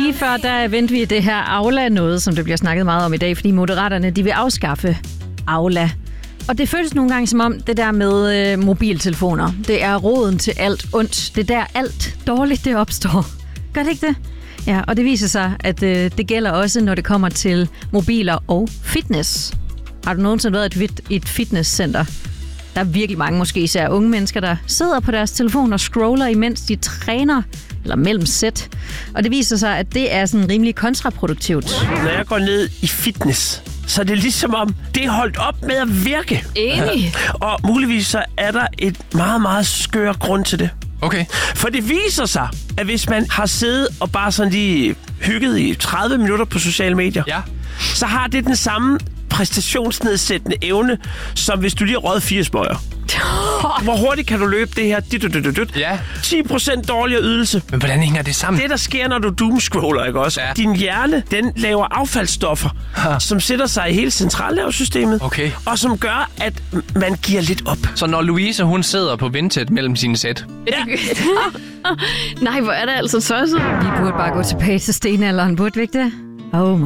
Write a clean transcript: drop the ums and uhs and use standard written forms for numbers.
lige før, der vendte vi det her Aula noget, som det bliver snakket meget om i dag, fordi Moderaterne, de vil afskaffe Aula. Og det føles nogle gange som om, det der med mobiltelefoner, det er roden til alt ondt. Det er der alt dårligt, det opstår. Gør det ikke det? Ja, og det viser sig, at det gælder også, når det kommer til mobiler og fitness. Har du nogensinde været i et fitnesscenter? Der er virkelig mange, måske især unge mennesker, der sidder på deres telefon og scroller, imens de træner, eller mellem sæt. Og det viser sig, at det er sådan rimelig kontraproduktivt. Når jeg går ned i fitness, så er det ligesom om, det er holdt op med at virke. Enig. Og muligvis så er der et meget, meget skør grund til det. Okay. For det viser sig, at hvis man har siddet og bare sådan lige hygget i 30 minutter på sociale medier, så har det den samme præstationsnedsættende evne, som hvis du lige har røget 4 smøger. Hvor hurtigt kan du løbe det her? 10% dårligere ydelse. Men hvordan hænger det sammen? Det, der sker, når du doomscroller, ikke også? Ja. Din hjerne, den laver affaldsstoffer, som sætter sig i hele centralnervesystemet, og som gør, at man giver lidt op. Så når Louise, hun sidder på Vinted mellem sine sæt? Ja. Nej, hvor er det altså tosset. Vi burde bare gå tilbage til stenalderen, burde vi ikke det? Oh my